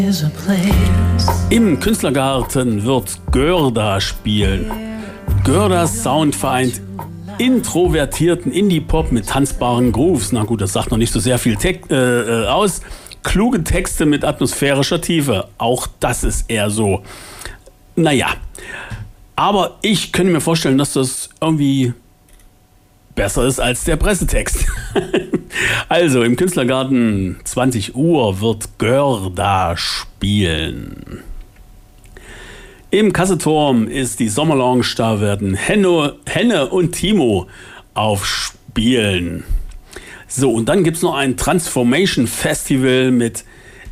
Im Künstlergarten wird Görda spielen. Gördas Sound vereint introvertierten Indie-Pop mit tanzbaren Grooves. Na gut, das sagt noch nicht so sehr viel aus. Kluge Texte mit atmosphärischer Tiefe. Auch das ist eher so. Naja, aber ich könnte mir vorstellen, dass das irgendwie besser ist als der Pressetext. Also, im Künstlergarten 20 Uhr wird Görda spielen. Im Kasseturm ist die Sommerlounge, da werden Henne und Timo aufspielen. So, und dann gibt es noch ein Transformation Festival mit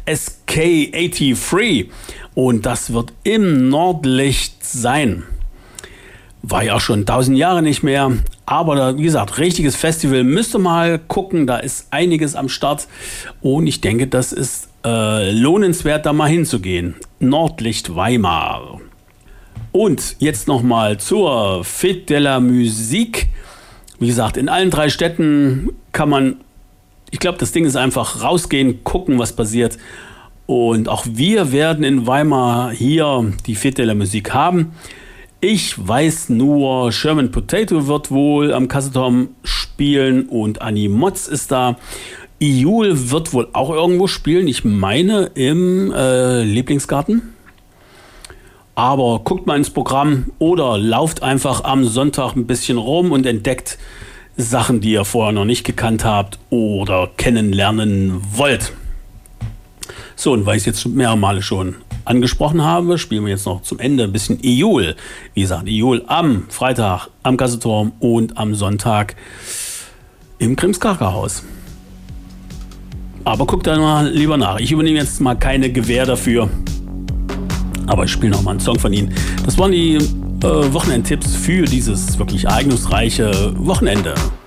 SK83 und das wird im Nordlicht sein. War ja schon 1000 Jahre nicht mehr, aber da, wie gesagt, richtiges Festival, müsst ihr mal gucken, da ist einiges am Start und ich denke, das ist lohnenswert, da mal hinzugehen. Nordlicht Weimar. Und jetzt nochmal zur Fête de la Musique. Wie gesagt, in allen 3 Städten kann man, ich glaube, das Ding ist einfach rausgehen, gucken, was passiert. Und auch wir werden in Weimar hier die Fête de la Musique haben. Ich weiß nur, Sherman Potato wird wohl am Kasseturm spielen und Annie Motz ist da. Iul wird wohl auch irgendwo spielen, ich meine im Lieblingsgarten. Aber guckt mal ins Programm oder lauft einfach am Sonntag ein bisschen rum und entdeckt Sachen, die ihr vorher noch nicht gekannt habt oder kennenlernen wollt. So, und weil ich es jetzt mehrere Male schon angesprochen habe, spielen wir jetzt noch zum Ende ein bisschen Iul. Wie gesagt, Iul am Freitag am Kasseturm und am Sonntag im Grimmskracher-Haus. Aber guckt da mal lieber nach. Ich übernehme jetzt mal keine Gewähr dafür. Aber ich spiele noch mal einen Song von ihnen. Das waren die Wochenendtipps für dieses wirklich ereignisreiche Wochenende.